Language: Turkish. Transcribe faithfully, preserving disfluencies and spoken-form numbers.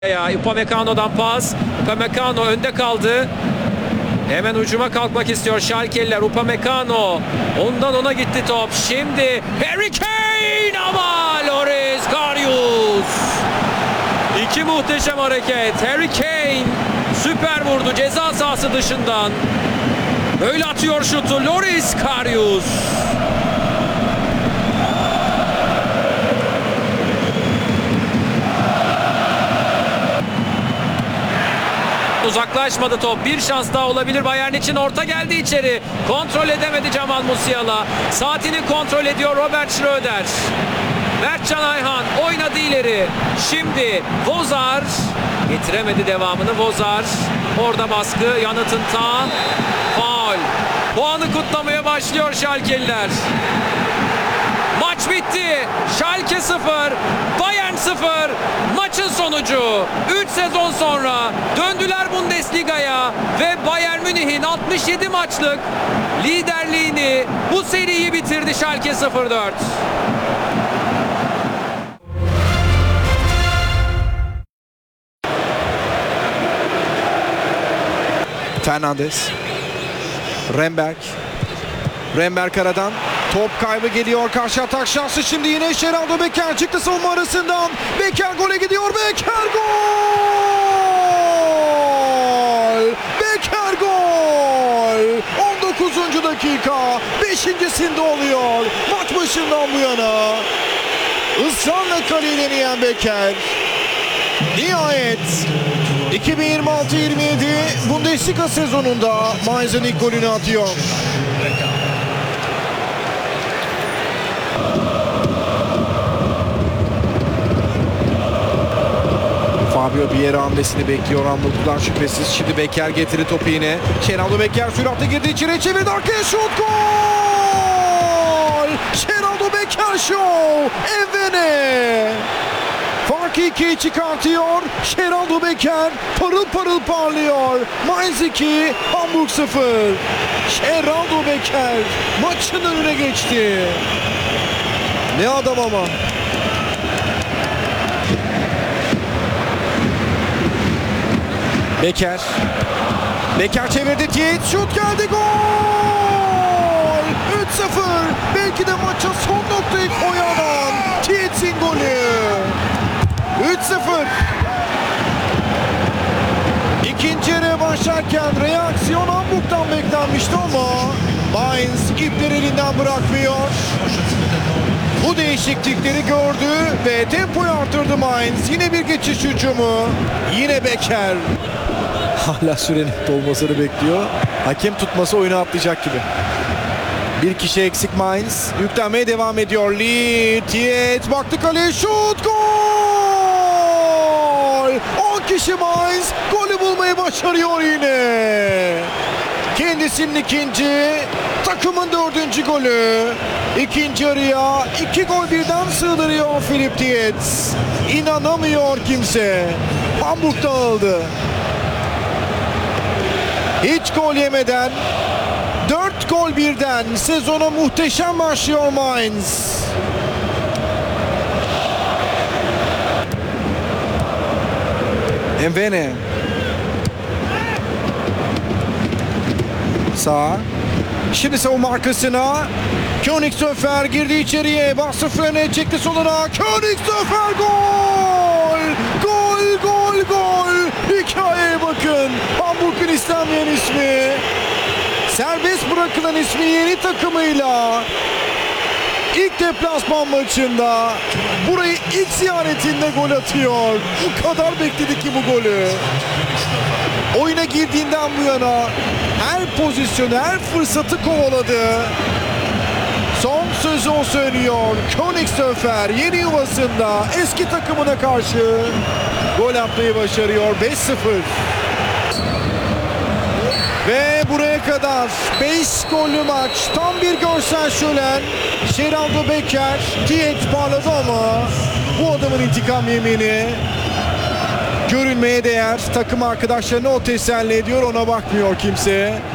Ya Upamecano'dan pas. Upamecano önde kaldı. Hemen ucuma kalkmak istiyor Schalkeliler. Upamecano. Ondan ona gitti top. Şimdi Harry Kane ama Loris Karius. İki muhteşem hareket. Harry Kane süper vurdu ceza sahası dışından. Böyle atıyor şutu Loris Karius. Uzaklaşmadı top. Bir şans daha olabilir Bayern için. Orta geldi içeri. Kontrol edemedi Jamal Musiala. Saatini kontrol ediyor Robert Schröder. Mertcan Ayhan oynadı ileri. Şimdi Vozar getiremedi devamını. Vozar orada baskı. Yanıtın ta. Faul. Puanı kutlamaya başlıyor Schalkeliler. Maç bitti. Schalke sıfır, Bayern sıfır. Maçın sonucu. üç sezon sonra döndüler Bundesliga'ya ve Bayern Münih'in altmış yedi maçlık liderliğini, bu seriyi bitirdi Schalke sıfır dört. Fernandes. Remberg. Remberg aradan. Top kaybı geliyor. Karşı atak şansı şimdi yine Geraldo Becker çıktı savunma arasından. Becker gole gidiyor. Becker gol! Becker gol! on dokuzuncu dakika. beşincisinde oluyor. Maç başından bu yana. Israrla kaleyi deneyen Becker. Nihayet iki bin yirmi altı yirmi yedi Bundesliga sezonunda Mainz'ın ilk golünü atıyor. Fabio Vieira hamlesini bekliyor. Hamburg'dan şüphesiz. Şimdi Becker getirdi topu yine. Geraldo Becker süratle girdi içeri, çevirdi arkaya, şut, gol! Geraldo Becker show! Evene! Farkı ikiye çıkartıyor. Geraldo Becker parıl parıl parlıyor. Mainz iki, Hamburg sıfır. Geraldo Becker maçın önüne geçti. Ne adam ama. Becker. Becker çevirdi. Tietz şut geldi. Gol! üç sıfır. Belki de maça son noktayı koyan Tietz'in golü. üç sıfır. İkinci yarıya başlarken reaksiyon Hamburg'dan beklenmişti ama Mainz ipleri elinden bırakmıyor. Bu değişiklikleri gördü ve tempoyu artırdı Mainz. Yine bir geçiş hücumu. Yine Becker. Hala sürenin dolmasını bekliyor. Hakem tutması oyunu atlayacak gibi. Bir kişi eksik Mainz. Yüklenmeye devam ediyor. Lee, Tietz baktı kaleye, şut, gol! on kişi Mainz golü bulmayı başarıyor yine. Kendisinin ikinci, takımın dördüncü golü. İkinci yarıya iki gol birden sığdırıyor Philipp Tietz. İnanamıyor kimse. Hamburg dağıldı. Hiç gol yemeden dört gol birden sezona muhteşem başlıyor Mainz. Envene. Sağ. Şimdi savunma arkasına. Königsdörfer girdi içeriye. Bastı frene, çekti soluna. Königsdörfer gol! Gol, gol, gol! Hikayeye bakın. Hamburg'un istenmeyen ismi. Serbest bırakılan ismi yeni takımıyla ilk deplasman maçında burayı ilk ziyaretinde gol atıyor. O kadar bekledi ki bu golü. Oyuna girdiğinden bu yana her pozisyonu, her fırsatı kovaladı. Son sözü o söylüyor. Königsdörfer yeni yuvasında eski takımına karşı gol atmayı başarıyor. beş sıfır. Ve buraya kadar beş gollü maç. Tam bir görsel şölen. Geraldo Becker, Tietz parladı ama bu adamın intikam yemini görünmeye değer. Takım arkadaşlarını o teselli ediyor, ona bakmıyor kimse.